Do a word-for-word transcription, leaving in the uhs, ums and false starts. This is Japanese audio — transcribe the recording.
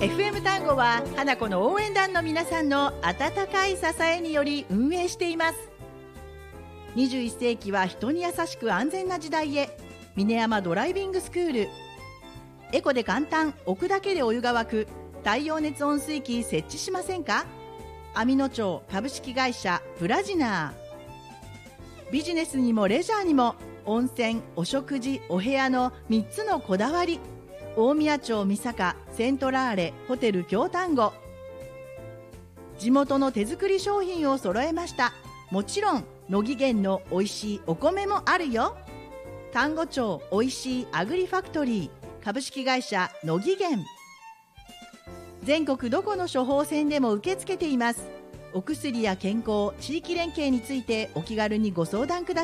エフエム 単語は花子の応援団の皆さんの温かい支えにより運営しています。にじゅういっ世紀は人に優しく安全な時代へ。峰山ドライビングスクール。エコで簡単、置くだけでお湯が沸く太陽熱温水器設置しませんか？網野町株式会社プラジナー。ビジネスにもレジャーにも温泉、お食事、お部屋のみっつのこだわり。大宮町三坂セントラーレホテル京丹後。地元の手作り商品を揃えました。もちろん乃木源のおいしいお米もあるよ。丹後町おいしいアグリファクトリー株式会社乃木源。全国どこの処方箋でも受け付けています。お薬や健康、地域連携についてお気軽にご相談ください。